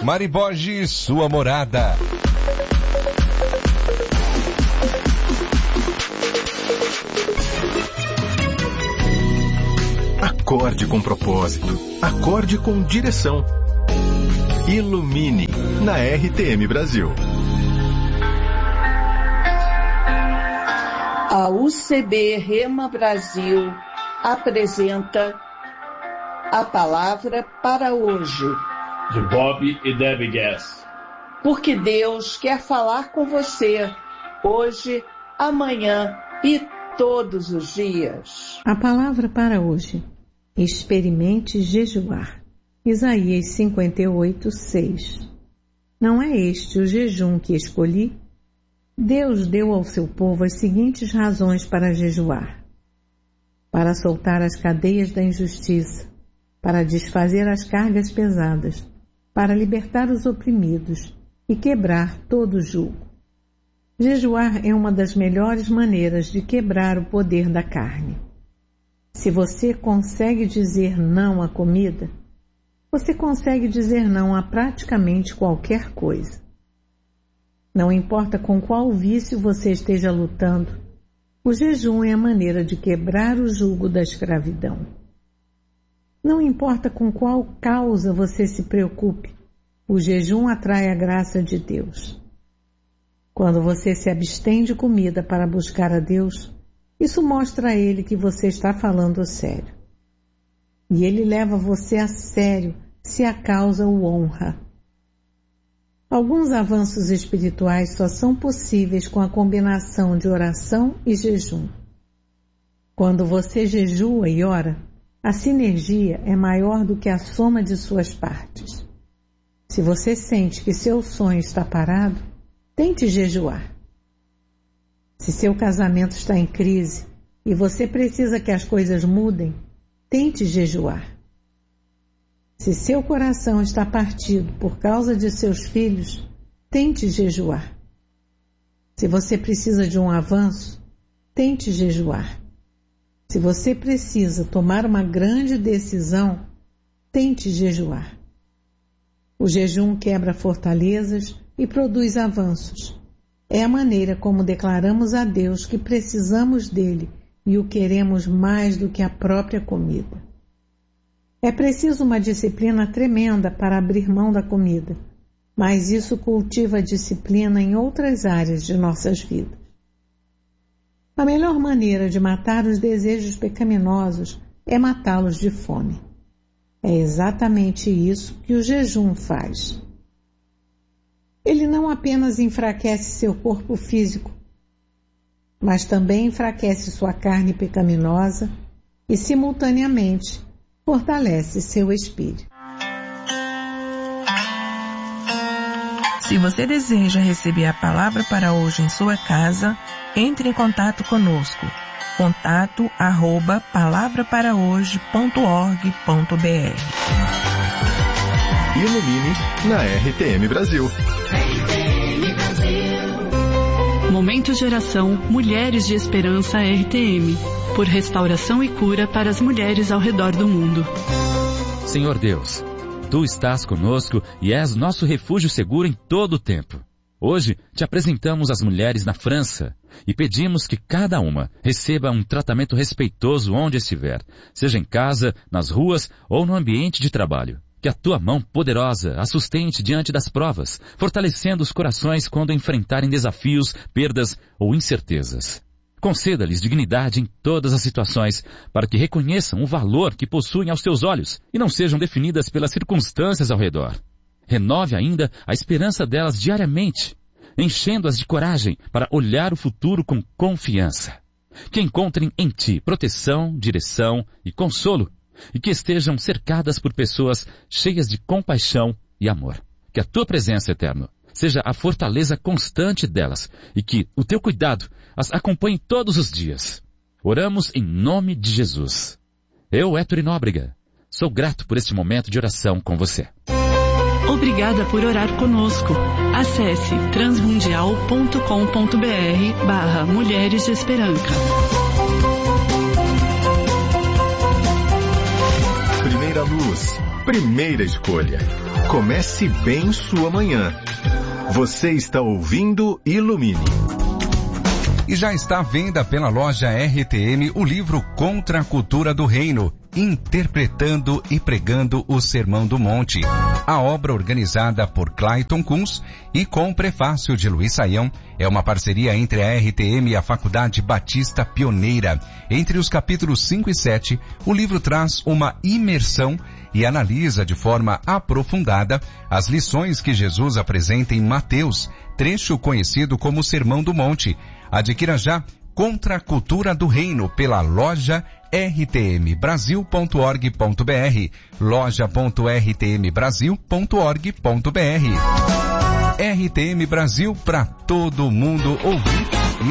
Mari Borges, sua morada. Acorde com propósito. Acorde com direção. Ilumine na RTM Brasil. A UCB Rema Brasil apresenta a palavra para hoje. De Bob e Debbie Gass. Porque Deus quer falar com você hoje, amanhã e todos os dias. A palavra para hoje. Experimente jejuar. Isaías 58:6. Não é este o jejum que escolhi? Deus deu ao seu povo as seguintes razões para jejuar: para soltar as cadeias da injustiça, para desfazer as cargas pesadas, para libertar os oprimidos e quebrar todo jugo. Jejuar é uma das melhores maneiras de quebrar o poder da carne. Se você consegue dizer não à comida, você consegue dizer não a praticamente qualquer coisa. Não importa com qual vício você esteja lutando, o jejum é a maneira de quebrar o jugo da escravidão. Não importa com qual causa você se preocupe, o jejum atrai a graça de Deus. Quando você se abstém de comida para buscar a Deus, isso mostra a Ele que você está falando sério. E Ele leva você a sério se a causa o honra. Alguns avanços espirituais só são possíveis com a combinação de oração e jejum. Quando você jejua e ora, a sinergia é maior do que a soma de suas partes. Se você sente que seu sonho está parado, tente jejuar. Se seu casamento está em crise e você precisa que as coisas mudem, tente jejuar. Se seu coração está partido por causa de seus filhos, tente jejuar. Se você precisa de um avanço, tente jejuar. Se você precisa tomar uma grande decisão, tente jejuar. O jejum quebra fortalezas e produz avanços. É a maneira como declaramos a Deus que precisamos dele e o queremos mais do que a própria comida. É preciso uma disciplina tremenda para abrir mão da comida, mas isso cultiva a disciplina em outras áreas de nossas vidas. A melhor maneira de matar os desejos pecaminosos é matá-los de fome. É exatamente isso que o jejum faz. Ele não apenas enfraquece seu corpo físico, mas também enfraquece sua carne pecaminosa e, simultaneamente, fortalece seu espírito. Se você deseja receber a palavra para hoje em sua casa, entre em contato conosco. contato@palavraparahoje.org.br. Ilumine na RTM Brasil. Momento de oração Mulheres de Esperança RTM, por restauração e cura para as mulheres ao redor do mundo. Senhor Deus, Tu estás conosco e és nosso refúgio seguro em todo o tempo. Hoje te apresentamos as mulheres na França e pedimos que cada uma receba um tratamento respeitoso onde estiver, seja em casa, nas ruas ou no ambiente de trabalho. Que a tua mão poderosa as sustente diante das provas, fortalecendo os corações quando enfrentarem desafios, perdas ou incertezas. Conceda-lhes dignidade em todas as situações, para que reconheçam o valor que possuem aos teus olhos e não sejam definidas pelas circunstâncias ao redor. Renove ainda a esperança delas diariamente, enchendo-as de coragem para olhar o futuro com confiança. Que encontrem em ti proteção, direção e consolo, e que estejam cercadas por pessoas cheias de compaixão e amor. Que a tua presença, Eterno, seja a fortaleza constante delas e que o teu cuidado as acompanhe todos os dias. Oramos em nome de Jesus. Eu, Héctor Nóbrega, sou grato por este momento de oração com você. Obrigada por orar conosco. Acesse transmundial.com.br/Mulheres de Esperança. Primeira Luz, primeira escolha. Comece bem sua manhã. Você está ouvindo Ilumine. E já está à venda pela loja RTM o livro Contra a Cultura do Reino, interpretando e pregando o Sermão do Monte. A obra, organizada por Clayton Kunz e com prefácio de Luiz Saião, é uma parceria entre a RTM e a Faculdade Batista Pioneira. Entre os capítulos 5 e 7, o livro traz uma imersão e analisa de forma aprofundada as lições que Jesus apresenta em Mateus, trecho conhecido como Sermão do Monte. Adquira já Contra a Cultura do Reino pela loja rtmbrasil.org.br, loja.rtmbrasil.org.br. RTM Brasil para todo mundo ouvir.